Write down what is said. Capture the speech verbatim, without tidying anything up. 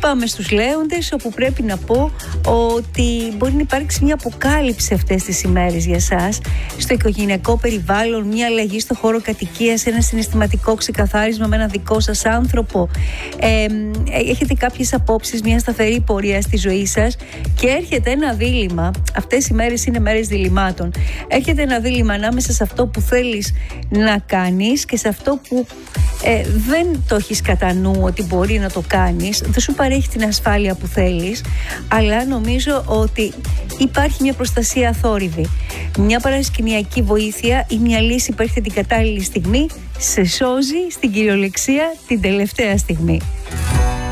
πάμε στους Λέοντες, όπου πρέπει να πω ότι μπορεί να υπάρξει μια αποκάλυψη αυτές τις ημέρες για σας στο οικογενειακό περιβάλλον, μια αλλαγή στο χώρο κατοικίας, ένα συναισθηματικό ξεκαθάρισμα με έναν δικό σας άνθρωπο. Ε, έχετε κάποιες απόψεις, μια σταθερή πορεία στη ζωή σας και έρχεται ένα δίλημμα. Αυτές οι μέρες είναι μέρες διλημμάτων. Έρχεται ένα δίλημμα ανάμεσα σε αυτό που θέλεις να κάνεις και σε αυτό που ε, δεν το έχεις κατά νου ότι μπορεί να το κάνεις, δεν σου παρέχει την ασφάλεια που θέλεις, αλλά νομίζω ότι υπάρχει μια προστασία αθόρυβη, μια παρασκηνιακή βοήθεια ή μια λύση που έρχεται την κατάλληλη στιγμή, σε σώζει στην κυριολεξία την τελευταία στιγμή.